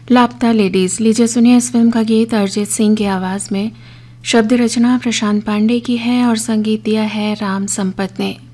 लापता लेडीज। लीजिए सुनिए इस फिल्म का गीत अरिजीत सिंह की आवाज़ में। शब्द रचना प्रशांत पांडे की है और संगीत दिया है राम संपत ने।